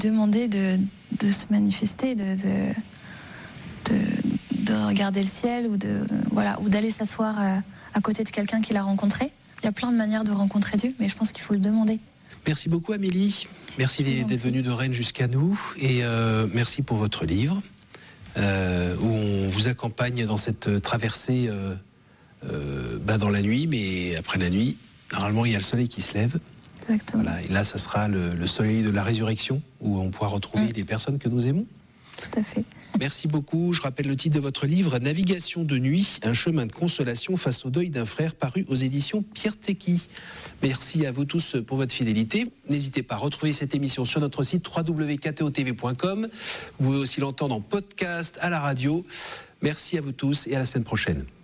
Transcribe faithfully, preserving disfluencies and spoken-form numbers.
demander de, de se manifester, de, de, de, de regarder le ciel ou, de, voilà, ou d'aller s'asseoir à, à côté de quelqu'un qu'il a rencontré. Il y a plein de manières de rencontrer Dieu, mais je pense qu'il faut le demander. Merci beaucoup Amélie, merci d'être venue de Rennes jusqu'à nous et euh, merci pour votre livre euh, où on vous accompagne dans cette traversée euh, euh, bah dans la nuit, mais après la nuit, normalement il y a le soleil qui se lève. Exactement. Voilà, et là ça sera le, le soleil de la résurrection où on pourra retrouver mmh. les personnes que nous aimons. Tout à fait. Merci beaucoup. Je rappelle le titre de votre livre, Navigation de nuit, un chemin de consolation face au deuil d'un frère, paru aux éditions Pierre Tecky. Merci à vous tous pour votre fidélité. N'hésitez pas à retrouver cette émission sur notre site w w w point k t o t v point com. Vous pouvez aussi l'entendre en podcast, à la radio. Merci à vous tous et à la semaine prochaine.